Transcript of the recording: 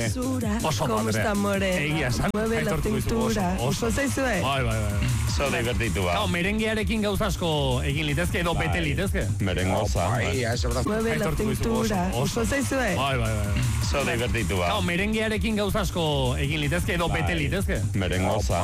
Oso padre. Egia esan. Aitortuko izu oso. Bai. Zo divertitu ba. Gau, merenguearekin gauza asko egin litezke edo bete litezke. Merengoza. Mueve la cintura. Oso zaizue. Bai. Zo divertitu ba. Gau, merenguearekin gauza asko egin litezke edo bete litezke. Merengoza.